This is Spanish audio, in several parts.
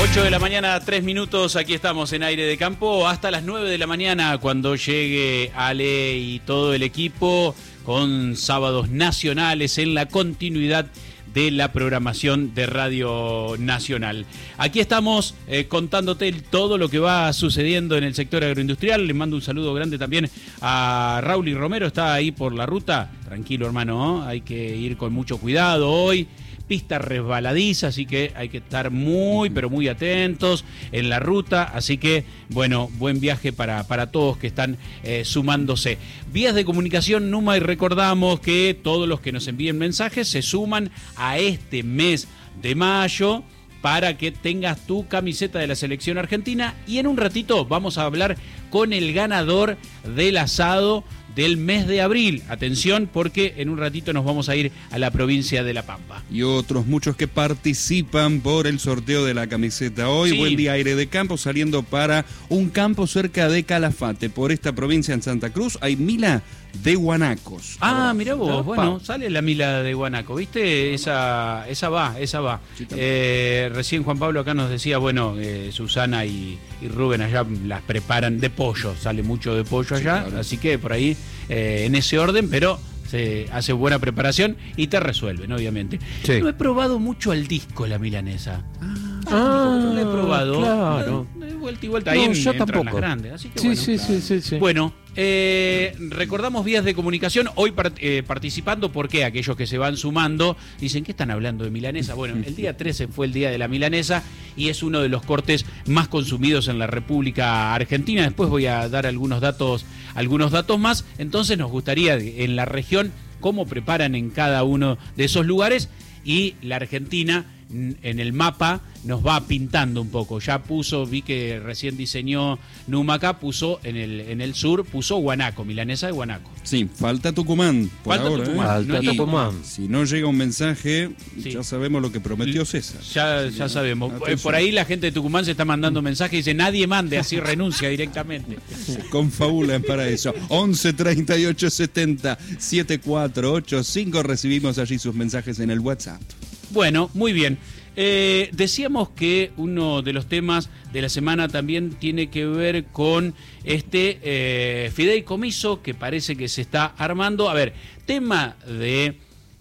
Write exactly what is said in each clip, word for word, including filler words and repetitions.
ocho de la mañana, tres minutos, aquí estamos en Aire de Campo, hasta las nueve de la mañana cuando llegue Ale y todo el equipo con sábados nacionales en la continuidad de la programación de Radio Nacional. Aquí estamos eh, contándote todo lo que va sucediendo en el sector agroindustrial. Les mando un saludo grande también a Raúl y Romero, está ahí por la ruta. Tranquilo, hermano, ¿eh? Hay que ir con mucho cuidado hoy. Pista resbaladiza, así que hay que estar muy, pero muy atentos en la ruta. Así que, bueno, buen viaje para, para todos que están eh, sumándose. Vías de comunicación, Numa, y recordamos que todos los que nos envíen mensajes se suman a este mes de mayo para que tengas tu camiseta de la selección argentina. Y en un ratito vamos a hablar con el ganador del asado del mes de abril. Atención, porque en un ratito nos vamos a ir a la provincia de La Pampa. Y otros muchos que participan por el sorteo de la camiseta hoy. Sí. Buen día, Aire de Campo, saliendo para un campo cerca de Calafate. Por esta provincia en Santa Cruz hay Mila de Guanacos. Ah, mirá vos, bueno, sale la Mila de Guanaco, ¿viste? Esa, esa va, esa va. Sí, eh, recién Juan Pablo acá nos decía, bueno, eh, Susana y, y Rubén allá las preparan de pollo, sale mucho de pollo allá, sí, claro. Así que por ahí, eh, en ese orden, pero se hace buena preparación y te resuelven, obviamente. Sí. No he probado mucho al disco la milanesa. Ah. Ah, no lo he probado. Claro. De vuelta y vuelta. Ahí no, en, yo entran tampoco. Las grandes. Así que sí, bueno, sí, claro. sí, sí, sí. Bueno, eh, recordamos vías de comunicación. Hoy part eh, participando, porque aquellos que se van sumando dicen, ¿qué están hablando de milanesa? Bueno, el día trece fue el día de la milanesa y es uno de los cortes más consumidos en la República Argentina. Después voy a dar algunos datos, algunos datos más. Entonces nos gustaría en la región cómo preparan en cada uno de esos lugares, y la Argentina en el mapa nos va pintando un poco. Ya puso, vi que recién diseñó Numa acá, puso en el, en el sur, puso Guanaco, milanesa de Guanaco. Sí, falta Tucumán por falta ahora. Tucumán. ¿eh? Falta y, Tucumán. Si no llega un mensaje, sí. ya sabemos lo que prometió César. Ya, ya sabemos. Atención. Por ahí la gente de Tucumán se está mandando mensajes y dice, nadie mande, así renuncia directamente. Se confabulan para eso. once treinta y ocho setenta setenta y cuatro ochenta y cinco, recibimos allí sus mensajes en el WhatsApp. Bueno, muy bien. Eh, decíamos que uno de los temas de la semana también tiene que ver con este eh, fideicomiso que parece que se está armando. A ver, tema de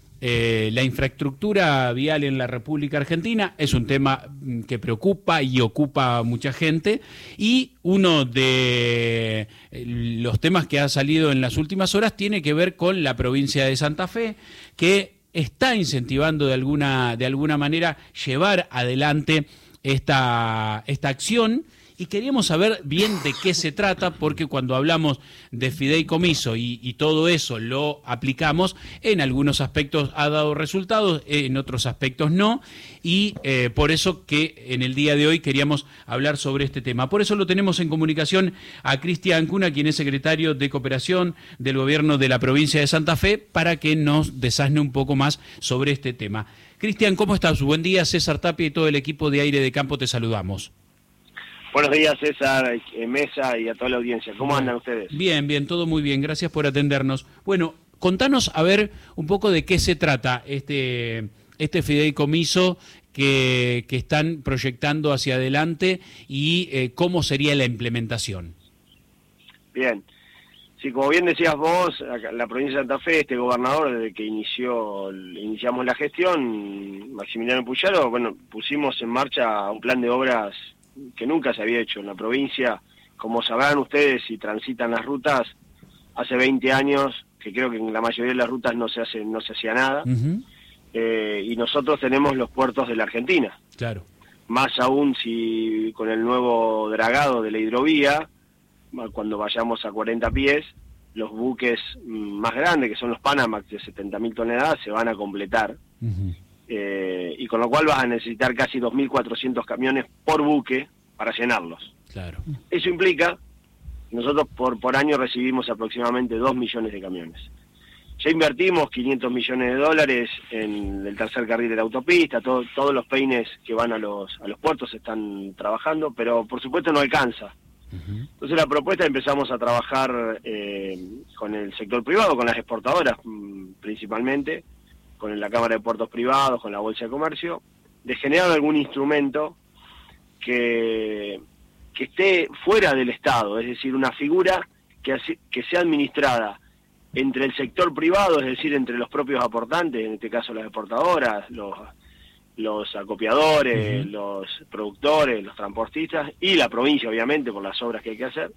eh, la infraestructura vial en la República Argentina es un tema que preocupa y ocupa a mucha gente, y uno de los temas que ha salido en las últimas horas tiene que ver con la provincia de Santa Fe, que está incentivando de alguna, de alguna manera llevar adelante esta, esta acción, y queríamos saber bien de qué se trata, porque cuando hablamos de fideicomiso y, y todo eso lo aplicamos, en algunos aspectos ha dado resultados, en otros aspectos no, y eh, por eso que en el día de hoy queríamos hablar sobre este tema. Por eso lo tenemos en comunicación a Cristian Cuna, quien es secretario de Cooperación del Gobierno de la provincia de Santa Fe, para que nos desasne un poco más sobre este tema. Cristian, ¿cómo estás? Buen día, César Tapia y todo el equipo de Aire de Campo te saludamos. Buenos días, César, Mesa y a toda la audiencia. ¿Cómo andan ustedes? Bien, bien, todo muy bien. Gracias por atendernos. Bueno, contanos a ver un poco de qué se trata este, este fideicomiso que, que están proyectando hacia adelante y eh, cómo sería la implementación. Bien. Sí, como bien decías vos, acá, la provincia de Santa Fe, este gobernador, desde que inició iniciamos la gestión, Maximiliano Puyaro, bueno, pusimos en marcha un plan de obras que nunca se había hecho en la provincia. Como sabrán ustedes, si transitan las rutas, hace veinte años que creo que en la mayoría de las rutas no se hace no se hacía nada. Uh-huh. eh, y nosotros tenemos los puertos de la Argentina. Claro. Más aún si con el nuevo dragado de la hidrovía, cuando vayamos a cuarenta pies, los buques más grandes, que son los Panamax de setenta mil toneladas, se van a completar. Uh-huh. Eh, y con lo cual vas a necesitar casi dos mil cuatrocientos camiones por buque para llenarlos. Claro. Eso implica, nosotros por, por año recibimos aproximadamente dos millones de camiones. Ya invertimos quinientos millones de dólares en el tercer carril de la autopista, todo, todos los peines que van a los, a los puertos están trabajando, pero por supuesto no alcanza. Uh-huh. Entonces la propuesta, empezamos a trabajar eh, con el sector privado, con las exportadoras principalmente, con la Cámara de Puertos Privados, con la Bolsa de Comercio, de generar algún instrumento que, que esté fuera del Estado, es decir, una figura que, que sea administrada entre el sector privado, es decir, entre los propios aportantes, en este caso las exportadoras, los, los acopiadores, uh-huh. los productores, los transportistas, y la provincia, obviamente, por las obras que hay que hacer,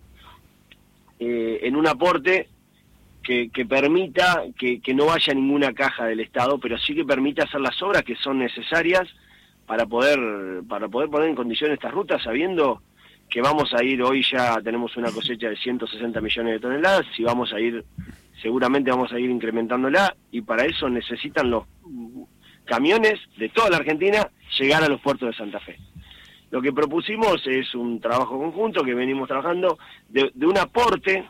eh, en un aporte que, que permita que, que no vaya ninguna caja del Estado, pero sí que permita hacer las obras que son necesarias para poder, para poder poner en condiciones estas rutas, sabiendo que vamos a ir, hoy ya tenemos una cosecha de ciento sesenta millones de toneladas, y vamos a ir, seguramente vamos a ir incrementándola, y para eso necesitan los camiones de toda la Argentina llegar a los puertos de Santa Fe. Lo que propusimos es un trabajo conjunto que venimos trabajando de, de un aporte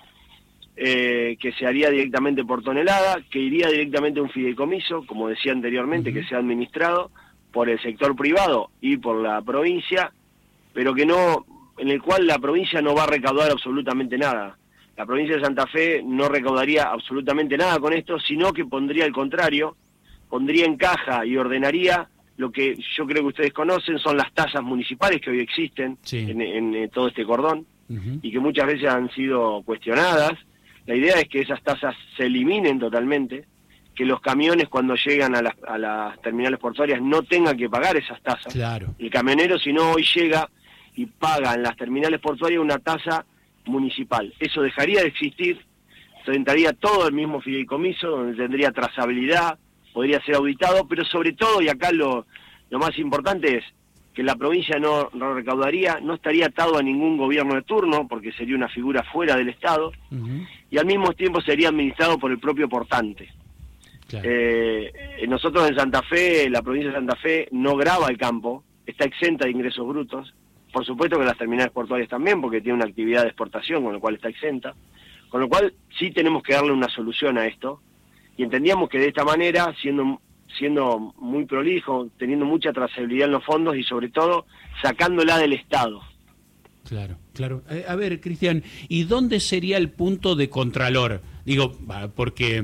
eh, que se haría directamente por tonelada, que iría directamente a un fideicomiso, como decía anteriormente, uh-huh. que sea administrado por el sector privado y por la provincia, pero que no, en el cual la provincia no va a recaudar absolutamente nada. La provincia de Santa Fe no recaudaría absolutamente nada con esto, sino que pondría el contrario, pondría en caja y ordenaría lo que yo creo que ustedes conocen, son las tasas municipales que hoy existen sí. en, en, en todo este cordón, uh-huh. y que muchas veces han sido cuestionadas. La idea es que esas tasas se eliminen totalmente, que los camiones cuando llegan a las, a las terminales portuarias no tengan que pagar esas tasas. Claro. El camionero, si no, hoy llega y paga en las terminales portuarias una tasa municipal. Eso dejaría de existir, se entraría todo el mismo fideicomiso, donde tendría trazabilidad, podría ser auditado, pero sobre todo, y acá lo, lo más importante es que la provincia no, no recaudaría, no estaría atado a ningún gobierno de turno, porque sería una figura fuera del Estado, uh-huh. y al mismo tiempo sería administrado por el propio portante. Claro. Eh, nosotros en Santa Fe, la provincia de Santa Fe no grava el campo, está exenta de ingresos brutos, por supuesto que las terminales portuarias también, porque tiene una actividad de exportación, con lo cual está exenta, con lo cual sí tenemos que darle una solución a esto, y entendíamos que de esta manera, siendo siendo muy prolijo, teniendo mucha trazabilidad en los fondos y sobre todo sacándola del Estado. Claro, claro. Eh, a ver, Cristian, ¿y dónde sería el punto de contralor? Digo, porque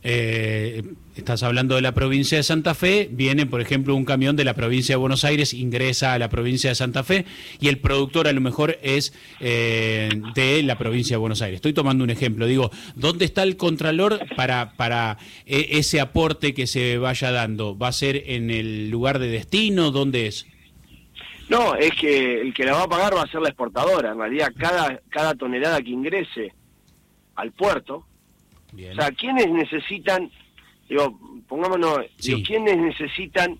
eh, estás hablando de la provincia de Santa Fe, viene, por ejemplo, un camión de la provincia de Buenos Aires, ingresa a la provincia de Santa Fe, y el productor a lo mejor es eh, de la provincia de Buenos Aires. Estoy tomando un ejemplo. Digo, ¿dónde está el contralor para, para eh, ese aporte que se vaya dando? ¿Va a ser en el lugar de destino? ¿Dónde es? No, es que el que la va a pagar va a ser la exportadora. En realidad, cada, cada tonelada que ingrese al puerto, bien. O sea, ¿quiénes necesitan, digo, pongámonos, sí. digo, ¿quiénes necesitan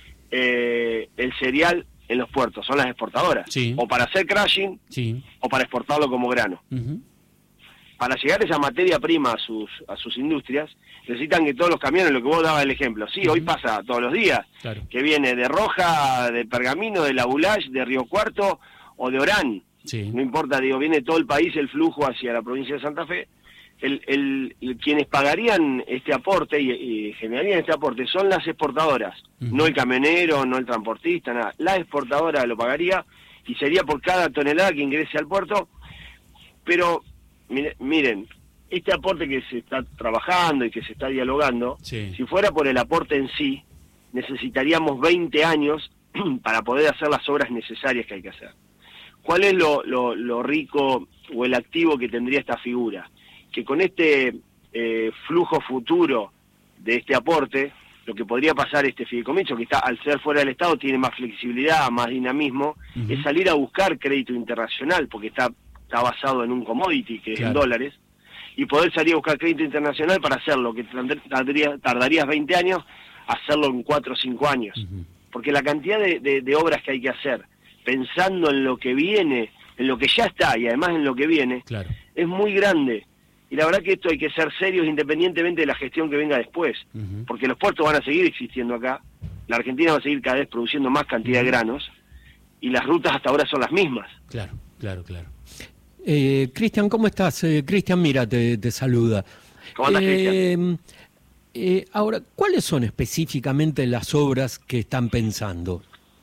eh, el cereal en los puertos? Son las exportadoras. Sí. O para hacer crushing, sí. o para exportarlo como grano. Uh-huh. Para llegar esa materia prima a sus a sus industrias, necesitan que todos los camiones, lo que vos dabas el ejemplo, sí, uh-huh. hoy pasa todos los días, claro. que viene de Roja, de Pergamino, de La Boulage, de Río Cuarto o de Orán. Sí. No importa, digo, viene todo el país el flujo hacia la provincia de Santa Fe. El, el, el quienes pagarían este aporte y, y generarían este aporte son las exportadoras, uh-huh. no el camionero, no el transportista, nada. La exportadora lo pagaría y sería por cada tonelada que ingrese al puerto, pero miren, este aporte que se está trabajando y que se está dialogando, sí. si fuera por el aporte en sí, necesitaríamos veinte años para poder hacer las obras necesarias que hay que hacer. ¿Cuál es lo, lo, lo rico o el activo que tendría esta figura? Que con este eh, flujo futuro de este aporte, lo que podría pasar este fideicomiso, que está al ser fuera del Estado tiene más flexibilidad, más dinamismo, uh-huh. es salir a buscar crédito internacional, porque está está basado en un commodity que es claro. en dólares, y poder salir a buscar crédito internacional para hacerlo, que tardaría, tardarías veinte años, hacerlo en cuatro o cinco años. Uh-huh. Porque la cantidad de, de, de obras que hay que hacer, pensando en lo que viene, en lo que ya está y además en lo que viene, claro. es muy grande. Y la verdad que esto hay que ser serios independientemente de la gestión que venga después, uh-huh. porque los puertos van a seguir existiendo acá, la Argentina va a seguir cada vez produciendo más cantidad uh-huh. de granos, y las rutas hasta ahora son las mismas. Claro, claro, claro. Eh, Cristian, ¿cómo estás? Eh, Cristian, mira, te, te saluda. ¿Cómo andas, eh, Cristian? Eh, ahora, ¿cuáles son específicamente las obras que están pensando?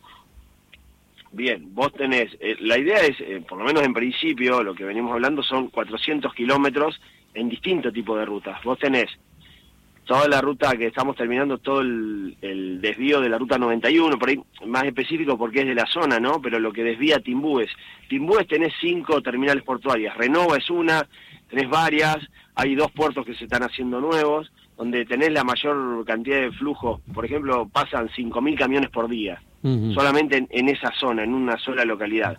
Bien, vos tenés, eh, la idea es, eh, por lo menos en principio, lo que venimos hablando son cuatrocientos kilómetros en distintos tipos de rutas. Vos tenés toda la ruta que estamos terminando, todo el, el desvío de la ruta noventa y uno, por ahí más específico porque es de la zona, ¿no? Pero lo que desvía Timbúes. Timbúes tenés cinco terminales portuarias, Renova es una, tenés varias, hay dos puertos que se están haciendo nuevos, donde tenés la mayor cantidad de flujo, por ejemplo, pasan cinco mil camiones por día, uh-huh. solamente en, en esa zona, en una sola localidad.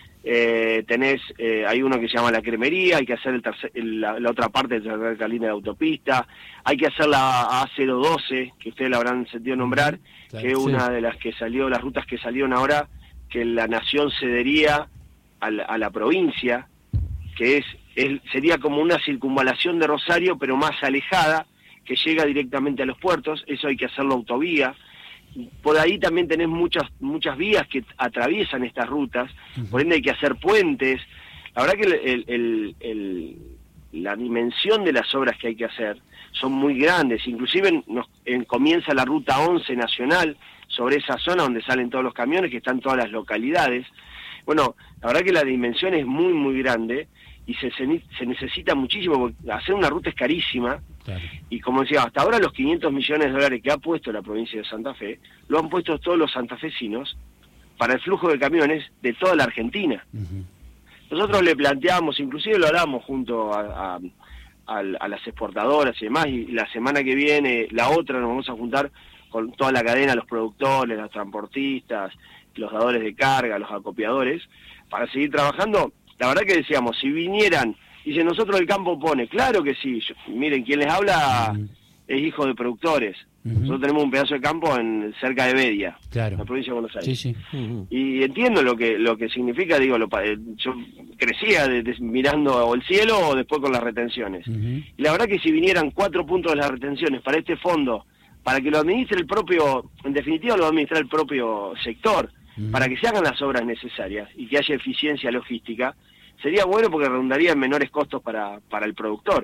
Eh, tenés, eh, hay uno que se llama La Cremería, hay que hacer el tercer, el, la, la otra parte de la tercera línea de autopista, hay que hacer la A cero doce, que ustedes la habrán sentido nombrar, claro, que es sí. una de las que salió, las rutas que salieron ahora, que la nación cedería a la, a la provincia, que es, es sería como una circunvalación de Rosario, pero más alejada, que llega directamente a los puertos. Eso hay que hacerlo autovía. Por ahí también tenés muchas muchas vías que atraviesan estas rutas, uh-huh. por ende hay que hacer puentes. La verdad que el, el, el, el, la dimensión de las obras que hay que hacer son muy grandes, inclusive nos, en, comienza la ruta once nacional sobre esa zona donde salen todos los camiones, que están todas las localidades. Bueno, la verdad que la dimensión es muy muy grande y se, se, se necesita muchísimo, porque hacer una ruta es carísima. Claro. Y como decía, hasta ahora los quinientos millones de dólares que ha puesto la provincia de Santa Fe, lo han puesto todos los santafesinos para el flujo de camiones de toda la Argentina. Uh-huh. Nosotros le planteamos, inclusive lo hablamos junto a, a, a, a las exportadoras y demás, y la semana que viene, la otra, nos vamos a juntar con toda la cadena, los productores, los transportistas, los dadores de carga, los acopiadores, para seguir trabajando. La verdad que decíamos, si vinieran, dice, nosotros el campo pone, claro que sí, yo, miren, quien les habla uh-huh. es hijo de productores. Uh-huh. Nosotros tenemos un pedazo de campo en cerca de Bedia, claro. la provincia de Buenos Aires. Sí, sí. Uh-huh. Y entiendo lo que lo que significa, digo, lo, yo crecía de, de, mirando el cielo o después con las retenciones. Uh-huh. Y la verdad que si vinieran cuatro puntos de las retenciones para este fondo, para que lo administre el propio, en definitiva lo va a administrar el propio sector, uh-huh. para que se hagan las obras necesarias y que haya eficiencia logística, sería bueno porque redundaría en menores costos para, para el productor.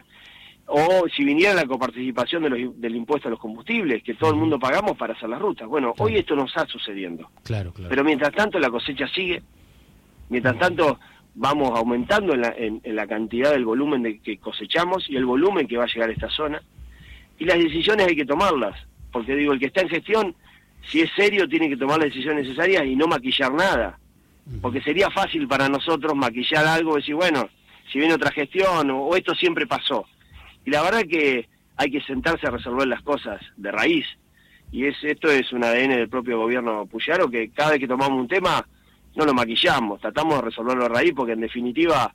O si viniera la coparticipación de los, del impuesto a los combustibles, que todo el mundo pagamos para hacer las rutas. Bueno, claro. hoy esto no está sucediendo. Claro, claro. Pero mientras tanto la cosecha sigue, mientras tanto vamos aumentando en la, en, en la cantidad del volumen de que cosechamos y el volumen que va a llegar a esta zona. Y las decisiones hay que tomarlas, porque digo, el que está en gestión, si es serio, tiene que tomar las decisiones necesarias y no maquillar nada. Porque sería fácil para nosotros maquillar algo y decir, bueno, si viene otra gestión o, o esto siempre pasó. Y la verdad que hay que sentarse a resolver las cosas de raíz. Y es esto es un A D N del propio gobierno Puyaro, que cada vez que tomamos un tema no lo maquillamos, tratamos de resolverlo de raíz porque en definitiva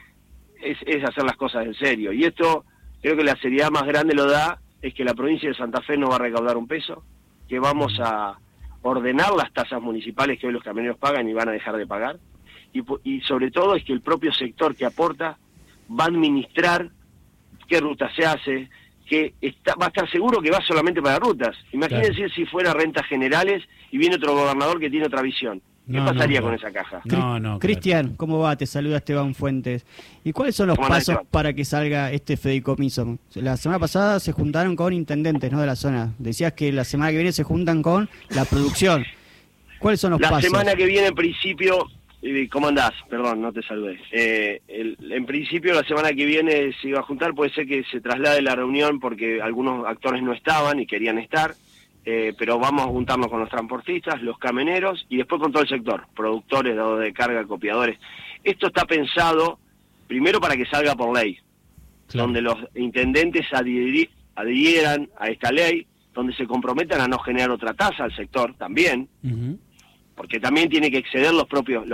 es, es hacer las cosas en serio. Y esto creo que la seriedad más grande lo da es que la provincia de Santa Fe no va a recaudar un peso, que vamos a ordenar las tasas municipales que hoy los camioneros pagan y van a dejar de pagar, y, y sobre todo es que el propio sector que aporta va a administrar qué ruta se hace, que está, va a estar seguro que va solamente para rutas. Imagínense claro. si fuera rentas generales y viene otro gobernador que tiene otra visión. ¿Qué no, pasaría no, con esa caja? No, no, Cristian, claro. ¿Cómo va? Te saluda Esteban Fuentes. ¿Y cuáles son los pasos para que salga este fideicomiso? La semana pasada se juntaron con intendentes, ¿no?, de la zona. Decías que la semana que viene se juntan con la producción. ¿Cuáles son los la pasos? La semana que viene, en principio, ¿cómo andás? Perdón, no te saludé. Eh, el, en principio, la semana que viene se iba a juntar. Puede ser que se traslade la reunión porque algunos actores no estaban y querían estar. Eh, pero vamos a juntarnos con los transportistas, los camioneros y después con todo el sector, productores, dadores de carga, copiadores. Esto está pensado primero para que salga por ley, claro. donde los intendentes adhirir, adhieran a esta ley, donde se comprometan a no generar otra tasa al sector también, uh-huh. porque también tiene que exceder los propios